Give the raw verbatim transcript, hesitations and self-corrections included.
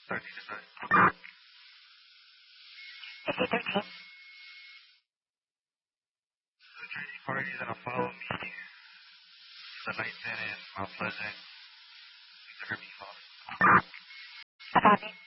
thirteen is right. fifty thirteen. The Tracy party is gonna follow me. The night ten in Mount Pleasant. They're gonna be false. Copy.